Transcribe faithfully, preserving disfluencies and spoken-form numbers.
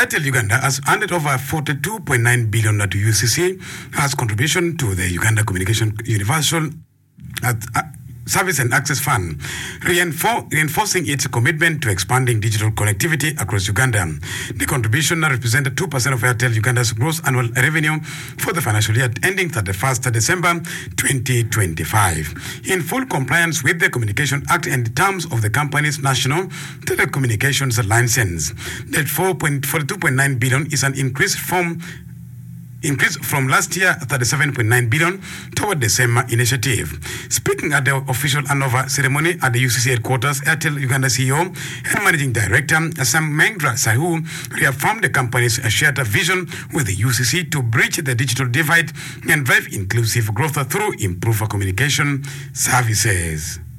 Airtel Uganda has handed over forty-two point nine billion to U C C as contribution to the Uganda Communication Universal at, uh, Service and Access Fund, reinfor- reinforcing its commitment to expanding digital connectivity across Uganda. The contribution represented two percent of Airtel Uganda's gross annual revenue for the financial year ending thirty-first of December twenty twenty-five. In full compliance with the Communication Act and the terms of the company's national telecommunications license, that forty-two point nine billion is an increase from increase from last year, thirty-seven point nine billion, toward the same initiative. Speaking at the official handover ceremony at the U C C headquarters, Airtel Uganda C E O and Managing Director Sam Mengra Sahu reaffirmed the company's shared vision with the U C C to bridge the digital divide and drive inclusive growth through improved communication services.